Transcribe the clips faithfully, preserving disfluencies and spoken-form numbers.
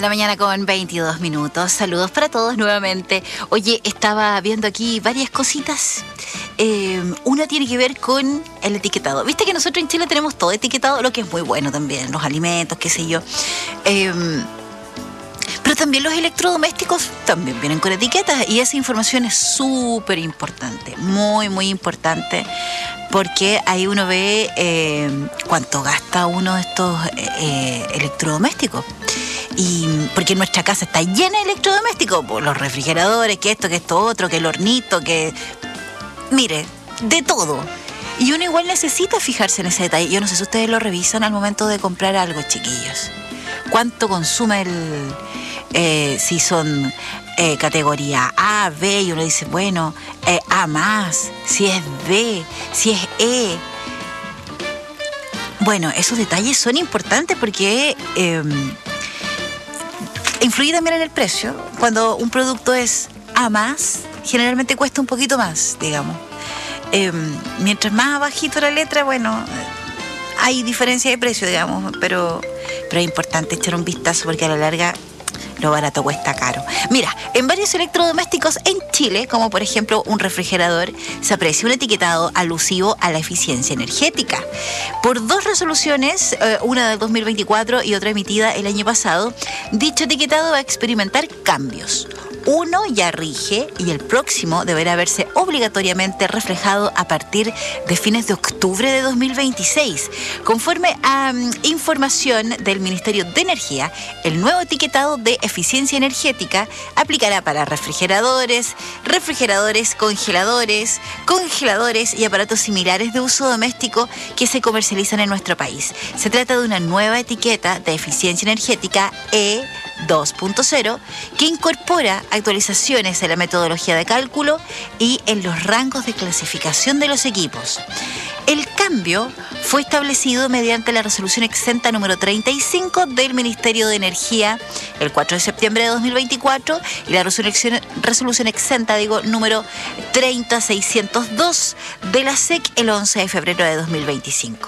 la mañana con veintidós minutos. Saludos para todos nuevamente. Oye, estaba viendo aquí varias cositas. Eh, una tiene que ver con el etiquetado. Viste que nosotros en Chile tenemos todo etiquetado, lo que es muy bueno también, los alimentos, qué sé yo. Eh, pero también los electrodomésticos también vienen con etiquetas y esa información es súper importante, muy, muy importante, porque ahí uno ve eh, cuánto gasta uno de estos eh, electrodomésticos. Y porque nuestra casa está llena de electrodomésticos, pues, los refrigeradores, que esto, que esto otro, que el hornito, que... Mire, de todo. Y uno igual necesita fijarse en ese detalle. Yo no sé si ustedes lo revisan al momento de comprar algo, chiquillos. ¿Cuánto consume el... Eh, si son eh, categoría A, B, y uno dice, bueno, eh, A más, si es D, si es E. Bueno, esos detalles son importantes porque... Eh, influye también en el precio. Cuando un producto es A más, generalmente cuesta un poquito más, digamos. Eh, mientras más abajito la letra, bueno, hay diferencia de precio, digamos, pero, pero es importante echar un vistazo porque a la larga lo barato cuesta caro. Mira, en varios electrodomésticos en Chile, como por ejemplo un refrigerador, se aprecia un etiquetado alusivo a la eficiencia energética. Por dos resoluciones, eh, una del dos mil veinticuatro y otra emitida el año pasado, dicho etiquetado va a experimentar cambios. Uno ya rige y el próximo deberá verse obligatoriamente reflejado a partir de fines de octubre de dos mil veintiséis. Conforme a um, información del Ministerio de Energía, el nuevo etiquetado de eficiencia energética aplicará para refrigeradores, refrigeradores, congeladores, congeladores y aparatos similares de uso doméstico que se comercializan en nuestro país. Se trata de una nueva etiqueta de eficiencia energética E dos punto cero que incorpora actualizaciones en la metodología de cálculo y en los rangos de clasificación de los equipos. El cambio fue establecido mediante la resolución exenta número treinta y cinco del Ministerio de Energía el cuatro de septiembre de dos mil veinticuatro y la resolución, resolución exenta, digo, número treinta mil seiscientos dos de la S E C el once de febrero de dos mil veinticinco.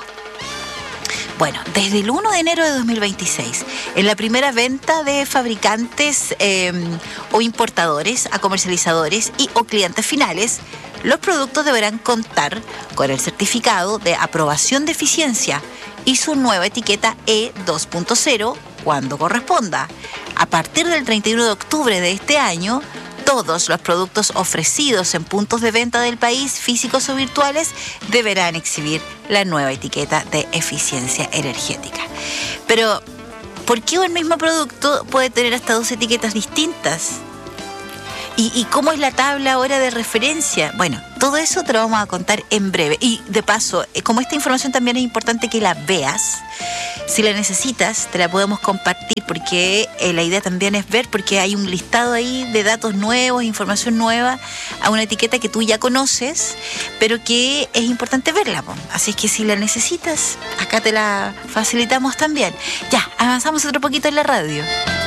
Bueno, desde el uno de enero de dos mil veintiséis, en la primera venta de fabricantes eh, o importadores a comercializadores y o clientes finales, los productos deberán contar con el certificado de aprobación de eficiencia y su nueva etiqueta E dos punto cero cuando corresponda. A partir del treinta y uno de octubre de este año, todos los productos ofrecidos en puntos de venta del país, físicos o virtuales, deberán exhibir la nueva etiqueta de eficiencia energética. Pero, ¿por qué un mismo producto puede tener hasta dos etiquetas distintas? ¿Y, y cómo es la tabla ahora de referencia? Bueno, todo eso te lo vamos a contar en breve. Y de paso, como esta información también es importante que la veas, si la necesitas, te la podemos compartir porque eh, la idea también es ver, porque hay un listado ahí de datos nuevos, información nueva, a una etiqueta que tú ya conoces, pero que es importante verla, po. Así es que si la necesitas, acá te la facilitamos también. Ya, avanzamos otro poquito en la radio.